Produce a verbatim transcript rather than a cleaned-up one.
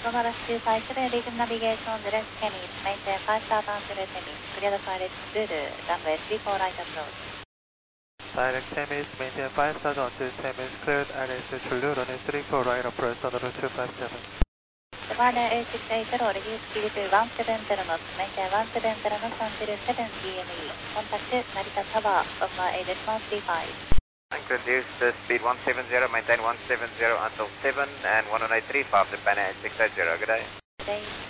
Novara two five seven, Region Navigation, direct Kenny, maintain five star bound to Kenny, clear the pilot, Zulu, runway three four right approach. Direct Temis, maintain five star down to Temis, cleared L S Zulu, runway three four right approach on the route two five seven. Devana eight six eight zero, reduce speed to one seven zero knots, maintain one seven zero knots until seven P M E. Contact Narita Tower, over eight one three five. And reduce the speed one seven zero, maintain one seven zero until seven and one one eight three five, Devana eight six eight zero, good day. Good day.